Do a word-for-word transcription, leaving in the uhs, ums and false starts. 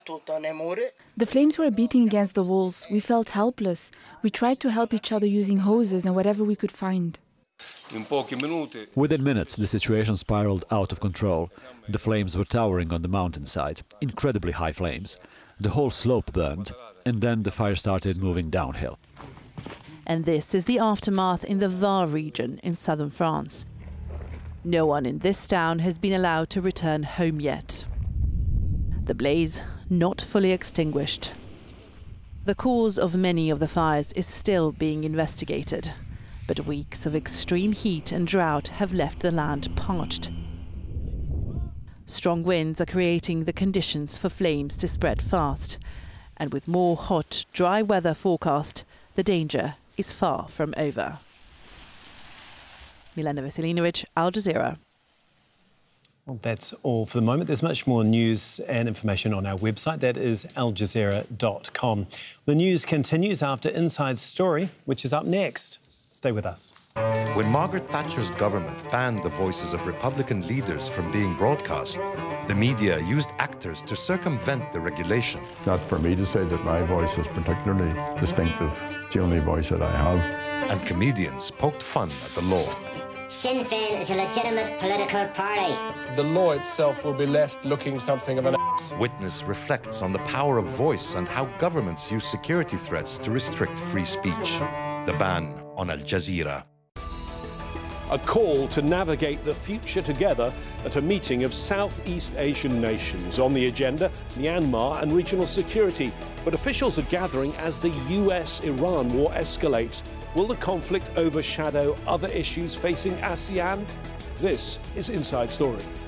The flames were beating against the walls. We felt helpless. We tried to help each other using hoses and whatever we could find. Within minutes, the situation spiraled out of control. The flames were towering on the mountainside, incredibly high flames. The whole slope burned, and then the fire started moving downhill. And this is the aftermath in the Var region in southern France. No one in this town has been allowed to return home yet. The blaze not fully extinguished. The cause of many of the fires is still being investigated, but weeks of extreme heat and drought have left the land parched. Strong winds are creating the conditions for flames to spread fast, and with more hot, dry weather forecast, the danger is far from over. Milena Veselinovic, Al Jazeera. Well, that's all for the moment. There's much more news and information on our website. That is al jazeera dot com. The news continues after Inside Story, which is up next. Stay with us. When Margaret Thatcher's government banned the voices of Republican leaders from being broadcast, the media used actors to circumvent the regulation. Not for me to say that my voice is particularly distinctive. It's the only voice that I have. And comedians poked fun at the law. Sinn Féin is a legitimate political party. The law itself will be left looking something of an ass. Witness reflects on the power of voice and how governments use security threats to restrict free speech. The ban on Al Jazeera. A call to navigate the future together at a meeting of Southeast Asian nations. On the agenda, Myanmar and regional security. But officials are gathering as the U S Iran war escalates. Will the conflict overshadow other issues facing ASEAN? This is Inside Story.